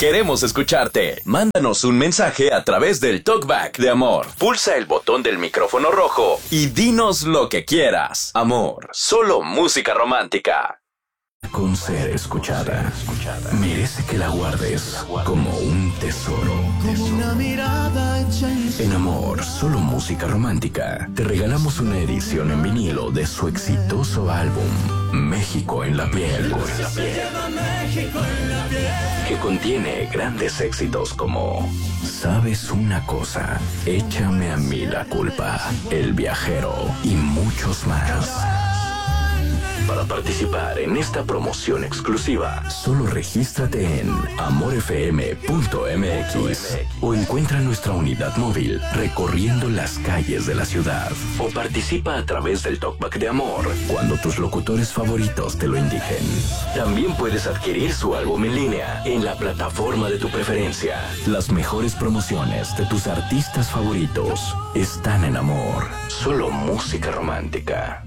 Queremos escucharte. Mándanos un mensaje a través del Talkback de Amor. Pulsa el botón del micrófono rojo y dinos lo que quieras. Amor, solo música romántica. Con ser escuchada, merece que la guardes como un tesoro. Como una mirada hecha En Amor, solo música romántica, te regalamos una edición en vinilo de su exitoso álbum México en la piel, que contiene grandes éxitos como ¿Sabes una cosa? Échame a mí la culpa, El viajero y muchos más. Para participar en esta promoción exclusiva, solo regístrate en amorfm.mx o encuentra nuestra unidad móvil recorriendo las calles de la ciudad. O participa a través del Talkback de Amor cuando tus locutores favoritos te lo indiquen. También puedes adquirir su álbum en línea en la plataforma de tu preferencia. Las mejores promociones de tus artistas favoritos están en Amor. Solo música romántica.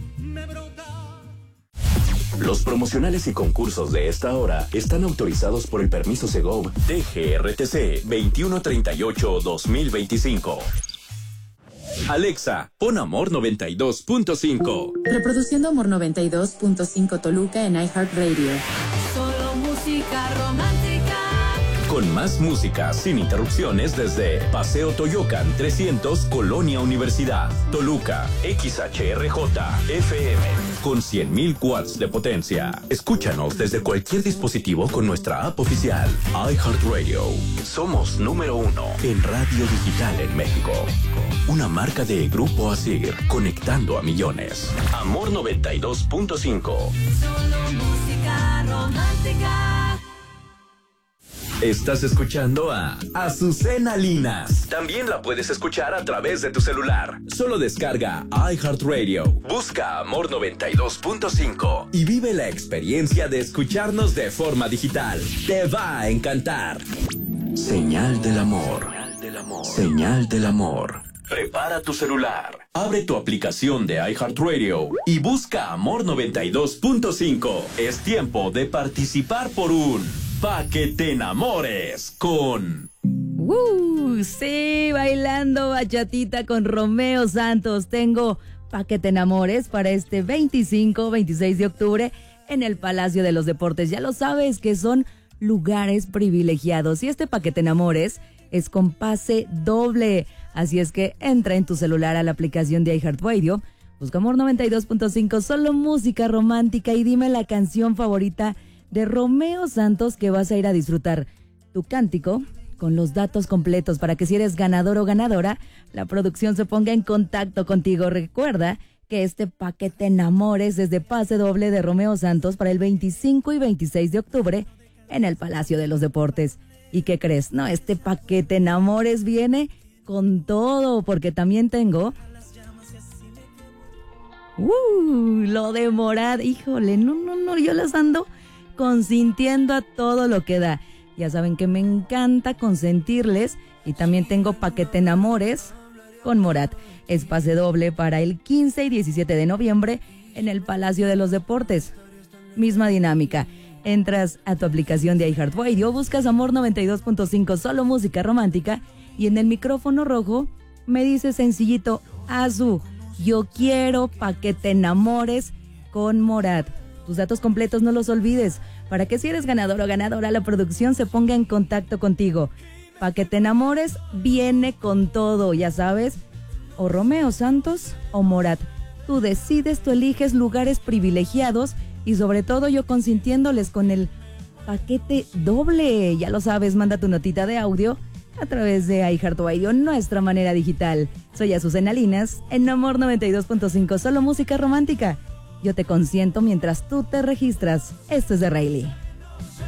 Los promocionales y concursos de esta hora están autorizados por el permiso Segov DGRTC 2138-2025. Alexa, pon Amor 92.5. Reproduciendo Amor 92.5 Toluca en iHeartRadio. Solo música romántica. Con más música sin interrupciones desde Paseo Toyocan 300, Colonia Universidad, Toluca, XHRJ, FM, con 100.000 watts de potencia. Escúchanos desde cualquier dispositivo con nuestra app oficial, iHeartRadio. Somos número 1 en radio digital en México. Una marca de Grupo Asir, conectando a millones. Amor 92.5. Solo música romántica. Estás escuchando a Azucena Linas. También la puedes escuchar a través de tu celular. Solo descarga iHeartRadio. Busca Amor 92.5 y vive la experiencia de escucharnos de forma digital. Te va a encantar. Señal del amor. Señal del amor. Prepara tu celular. Abre tu aplicación de iHeartRadio y busca Amor 92.5. Es tiempo de participar por un Pa' que te enamores con... Sí, bailando bachatita con Romeo Santos. Tengo Pa' que te enamores para este 25-26 de octubre en el Palacio de los Deportes. Ya lo sabes que son lugares privilegiados y este Pa' que te enamores es con pase doble. Así es que entra en tu celular a la aplicación de iHeartRadio, busca Amor 92.5, solo música romántica y dime la canción favorita de Romeo Santos que vas a ir a disfrutar. Tu cántico con los datos completos para que si eres ganador o ganadora, la producción se ponga en contacto contigo. Recuerda que este Pa' que te enamores desde pase doble de Romeo Santos para el 25 y 26 de octubre en el Palacio de los Deportes. ¿Y qué crees? No, este Pa' que te enamores viene con todo, porque también tengo lo de Morat. Híjole, no, yo las ando consintiendo a todo lo que da. Ya saben que me encanta consentirles y también tengo Pa' que te enamores con Morat. Es pase doble para el 15 y 17 de noviembre en el Palacio de los Deportes. Misma dinámica. Entras a tu aplicación de iHeartRadio, buscas Amor 92.5, solo música romántica, y en el micrófono rojo me dices sencillito, Azu, yo quiero Pa' que te enamores con Morat. Tus datos completos no los olvides, para que si eres ganador o ganadora, la producción se ponga en contacto contigo. Pa' que te enamores viene con todo, ya sabes, o Romeo Santos o Morat. Tú decides, tú eliges lugares privilegiados y sobre todo yo consintiéndoles con el paquete doble. Ya lo sabes, manda tu notita de audio a través de iHeartRadio, nuestra manera digital. Soy Azucena Linas, en Amor 92.5, solo música romántica. Yo te consiento mientras tú te registras. Esto es de Riley.